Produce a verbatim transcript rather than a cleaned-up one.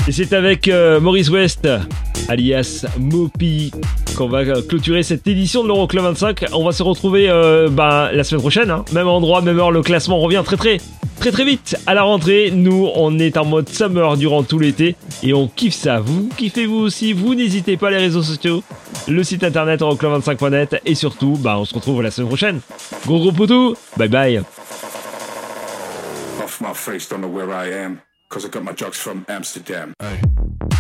Et c'est avec euh, Maurice West, alias Mopi, qu'on va clôturer cette édition de l'Euroclub vingt-cinq. On va se retrouver euh, ben, la semaine prochaine, hein. Même endroit, même heure, le classement revient très très très très vite à la rentrée. Nous, on est en mode summer durant tout l'été et on kiffe ça. Vous kiffez vous aussi, vous n'hésitez pas, les réseaux sociaux, le site internet euroclub vingt-cinq point net et surtout, ben, on se retrouve la semaine prochaine. Gros gros poutou, bye bye. Off my face, don't know where I am, cause I got my drugs from Amsterdam. Hey.